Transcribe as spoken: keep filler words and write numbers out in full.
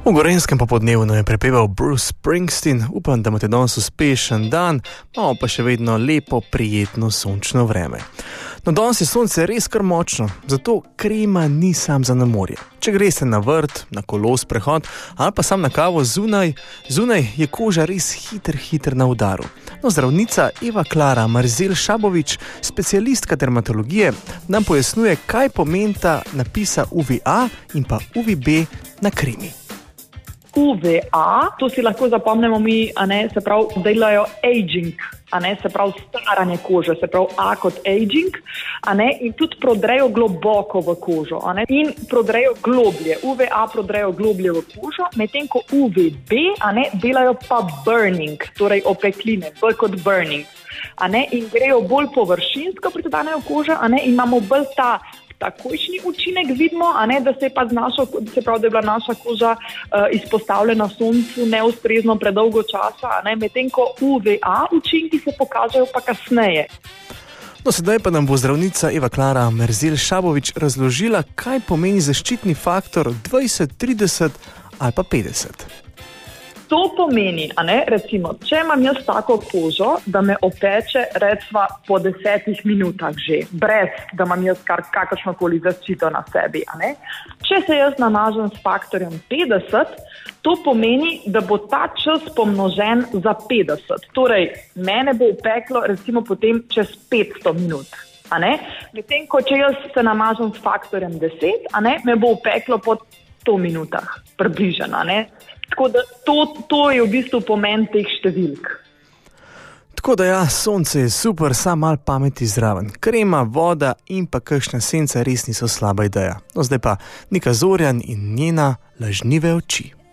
V Gorenjskem popodnevu je prepeval Bruce Springsteen. Upam, da imate danes uspešen dan, imamo pa še vedno lepo, prijetno sončno vreme. No, danes je sonce res kar močno, zato krema ni sam za na morje. Če greste na vrt, na kolo sprehod ali pa sam na kavo zunaj, zunaj je koža res hiter, hiter na udaru. No, zdravnica Eva Klara Marzelj-Šabovič, specialistka dermatologije, nam pojasnjuje, kaj pomenita napisa U V A in pa U V B na kremi. U V A, to si lahko zapomnimo mi, a ne, se pravi, delajo aging, a ne, se pravi staranje kože, se pravi A kot aging, a ne, in tudi prodrejo globoko v kožo, a ne, in prodrejo globlje. U V A prodrejo globlje v kožo, medtem ko U V B, a ne, delajo pa burning, torej opekline, bolj kot burning, a ne, in grejo bolj površinsko pritodanejo kožo, a ne, in imamo bolj ta takojšnji učinek vidimo, a ne, da se je pa z našo, se pravi, da je bila naša koža uh, izpostavljena soncu neustrezno predolgo časa, a ne, medtem ko U V A učinki se pokažejo pa kasneje. No, sedaj pa nam bo zdravnica Eva Klara Marzelj-Šabovič razložila, kaj pomeni zaščitni faktor dvajset, trideset ali pa petdeset. To pomeni, a ne, recimo, če imam jaz tako kožo, da me opeče recimo po desetih minutah že, brez da imam jaz kar kakršnokoli zaščito na sebi, a ne. Če se jaz namažem s faktorjem petdeset, to pomeni, da bo ta čas pomnožen za petdeset. Torej, mene bo opeklo recimo potem čez petsto minut, a ne. Medtem ko če jaz se namažem s faktorjem deset, a ne, me bo opeklo po sto minutah, približno, a ne. Tako da to, to je v bistvu pomen teh številk. Tako da ja, sonce je super, sam malo pameti zraven. Krema, voda in pa kakšna senca res niso slaba ideja. No, zdaj pa Nika Zorjan in njena lažnive oči.